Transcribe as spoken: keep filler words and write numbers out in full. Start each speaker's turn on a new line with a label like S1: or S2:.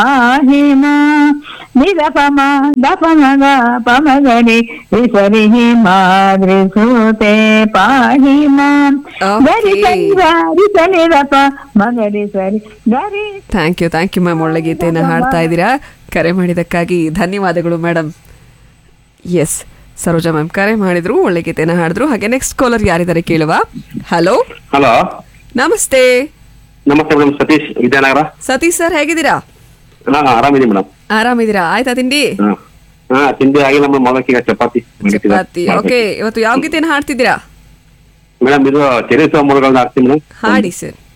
S1: ಪಾಹಿಮ ನಿದ ಪಮ the ಪಮಗ ಪಮಗರಿ ಸರಿ ಹಿಮಾದ್ರಿ ಸೂತೆ ಪಾಹಿಮ ಗರಿ ಸರಿ ಗಾರಿ ಸನಿ ದಪ ಮಗರಿ ಸರಿ ಗರಿ.
S2: Thank you thank you ma'am. ಒಳ್ಳೆ ಗೀತೆಯನ್ನು ಹಾಡ್ತಾ ಇದ್ದೀರಾ. ಕರೆ ಮಾಡಿದ್ದಕ್ಕಾಗಿ ಧನ್ಯವಾದಗಳು ಮೇಡಮ್. ಎಸ್, ಸರೋಜಾ ಮ್ಯಾಮ್ ಕರೆ ಮಾಡಿದ್ರು, ಒಳ್ಳೆ ಗೀತೆಯನ್ನು ಹಾಡಿದ್ರು. ಹಾಗೆ ನೆಕ್ಸ್ಟ್ ಕಾಲರ್ ಯಾರಿದ್ದಾರೆ ಕೇಳುವ. ಹಲೋ
S3: ಹಲೋ,
S2: ನಮಸ್ತೆ.
S3: ನಮಸ್ತೆ ಮೇಡಮ್, ಸತೀಶ್ ವಿದ್ಯಾನಗರ.
S2: ಸತೀಶ್ ಸರ್ ಹೇಗಿದ್ದೀರಾ?
S3: ಹಾ ಆರಾಮಿದ್ದೀನಿ ಮೇಡಮ್.
S2: ಆರಾಮಿದ್ದೀರಾ? ಆಯ್ತಾ ತಿಂಡಿ?
S3: ಹಾ ತಿಂಡಿ ಆಗಿಲ್ಲ ಮೇಡಮ್, ಮಾಡೋಕೀಗ ಚಪಾತಿ.
S2: ಚಪಾತಿ. ಓಕೆ, ಇವತ್ತು ಯಾವ ಗೀತೆಯನ್ನು ಹಾಡ್ತಿದ್ದೀರಾ
S3: ಮೇಡಮ್? ಇದು ಚೆರಿ ಸೋಮಗಳನ್ನ ಹಾಡ್ತೀನಿ ಮೇಡಮ್.
S2: ಹಾಡಿ ಸರ್.